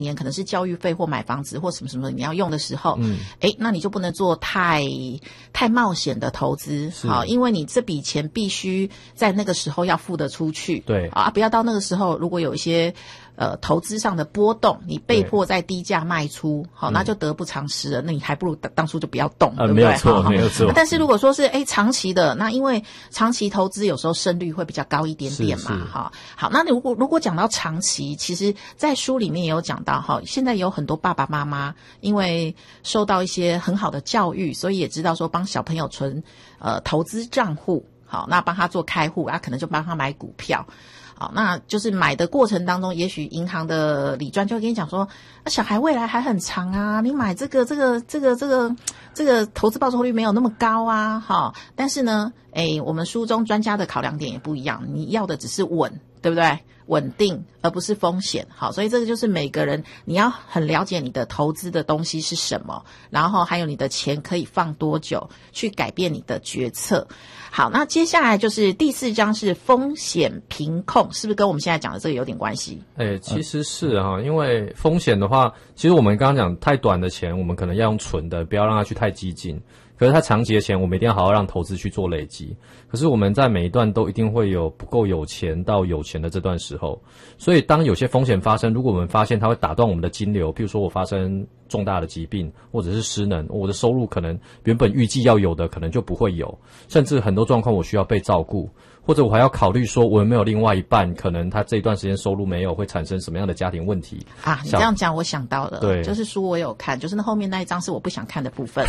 年可能是教育费或买房子或什么什么你要用的时候，那你就不能做太冒险的投资，好，因为你这笔钱必须在那个时候要付得出去， 对啊，不要到那个时候如果有一些投资上的波动，你被迫在低价卖出，好，那就得不偿失了，那你还不如当初就不要动，对不对？ 没有错，没有错。 但是如果说是长期的，那因为长期投资有时候胜率会比较高一点点嘛，哈。好，那如果讲到长期，其实在书里面也有讲到哈，现在有很多爸爸妈妈因为受到一些很好的教育，所以也知道说帮小朋友存投资账户，好，那帮他做开户，可能就帮他买股票。好，那就是买的过程当中，也许银行的理专就会跟你讲说，小孩未来还很长啊，你买这个投资报酬率没有那么高啊，哈。但是呢，我们书中专家的考量点也不一样，你要的只是稳，对不对？稳定，而不是风险。好，所以这个就是每个人你要很了解你的投资的东西是什么，然后还有你的钱可以放多久，去改变你的决策。好，那接下来就是第4章是风险评控，是不是跟我们现在讲的这个有点关系？ 其实是因为风险的话，其实我们刚刚讲太短的钱，我们可能要用存的，不要让它去太激进。可是它长期的钱，我们一定要好好让投资去做累积。可是我们在每一段都一定会有不够有钱到有钱的这段时候，所以当有些风险发生，如果我们发现它会打断我们的金流，譬如说我发生重大的疾病或者是失能，我的收入可能原本预计要有的可能就不会有，甚至很多状况我需要被照顾，或者我还要考虑说我有没有另外一半，可能他这一段时间收入没有，会产生什么样的家庭问题啊？你这样讲我想到了， 对， 就是书我有看，就是那后面那一章是我不想看的部分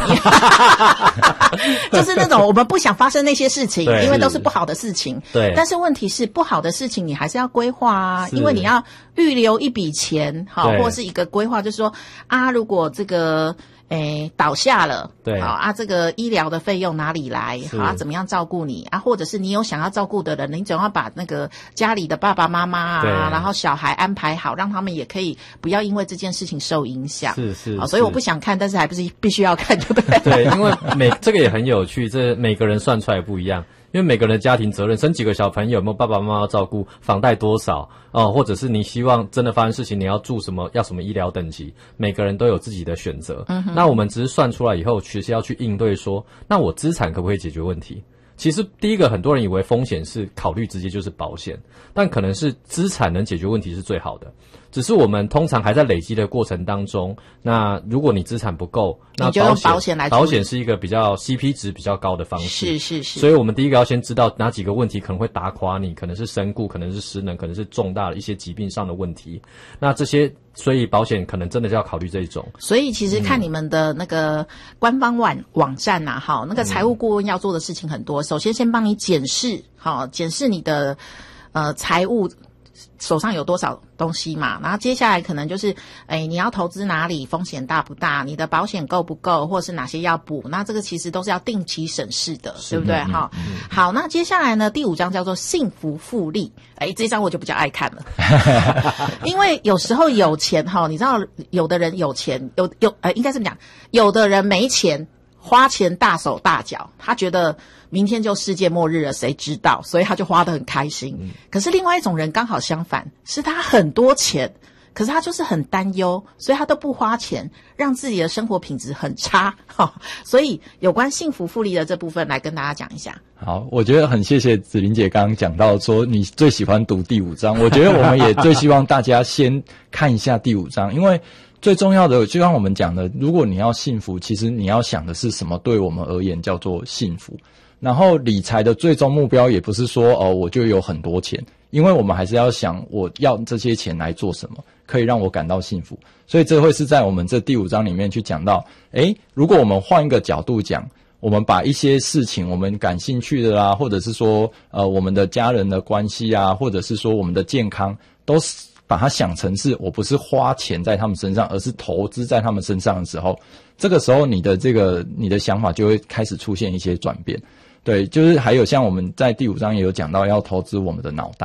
就是那种我们不想发生那些事情，因为都是不好的事情， 对。 但是问题是不好的事情你还是要规划啊，因为你要预留一笔钱，好，或者是一个规划，就是说如果这个倒下了， 对， 好这个医疗的费用哪里来？好怎么样照顾你或者是你有想要照顾的人，你总要把那个家里的爸爸妈妈然后小孩安排好，让他们也可以不要因为这件事情受影响。 是所以我不想看，但是还不是必须要看，对不对？ 对，因为这个也很有趣，这每个人算出来不一样。因为每个人的家庭责任，生几个小朋友，有没有爸爸妈妈要照顾，房贷多少或者是你希望真的发生事情，你要住什么，要什么医疗等级，每个人都有自己的选择。那我们只是算出来以后，其实要去应对说，那我资产可不可以解决问题？其实第一个，很多人以为风险是考虑直接就是保险，但可能是资产能解决问题是最好的。只是我们通常还在累积的过程当中，那如果你资产不够，那你就用保险来处理。 保险是一个比较 CP 值比较高的方式。 是。 所以我们第一个要先知道哪几个问题可能会打垮你，可能是身故，可能是失能，可能是重大的一些疾病上的问题。那这些，所以保险可能真的就要考虑这一种。 所以其实看你们的那个官方网站那个财务顾问要做的事情很多。首先帮你检视你的财务手上有多少东西嘛，然后接下来可能就是你要投资哪里，风险大不大，你的保险够不够，或者是哪些要补，那这个其实都是要定期审视的，对不对？好，那接下来呢，第5章叫做幸福复利。这一章我就比较爱看了因为有时候有钱你知道有的人有钱应该是这么讲，有的人没钱，花钱大手大脚，他觉得明天就世界末日了，谁知道，所以他就花得很开心。可是另外一种人刚好相反，是他很多钱，可是他就是很担忧，所以他都不花钱，让自己的生活品质很差。所以有关幸福复利的这部分来跟大家讲一下。 好，我觉得很谢谢子玲姐刚刚讲到说你最喜欢读第5章，我觉得我们也最希望大家先看一下第5章，因为最重要的就像我们讲的，如果你要幸福，其实你要想的是什么对我们而言叫做幸福。然后理财的最终目标也不是说我就有很多钱，因为我们还是要想我要这些钱来做什么可以让我感到幸福。所以这会是在我们这第5章里面去讲到如果我们换一个角度讲，我们把一些事情我们感兴趣的啦，或者是说我们的家人的关系啊，或者是说我们的健康，都是把它想成是我不是花钱在他们身上，而是投资在他们身上的时候，这个时候你的想法就会开始出现一些转变。对，就是还有像我们在第5章也有讲到要投资我们的脑袋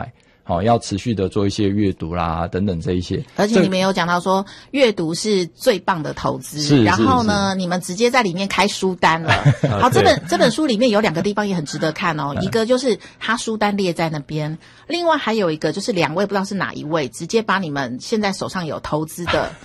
要持续的做一些阅读啦等等这一些。 而且你们有讲到说阅读是最棒的投资，然后呢你们直接在里面开书单了。好，这本书里面有2个地方也很值得看哦，一个就是它书单列在那边，另外还有一个就是2位不知道是哪一位直接把你们现在手上有投资的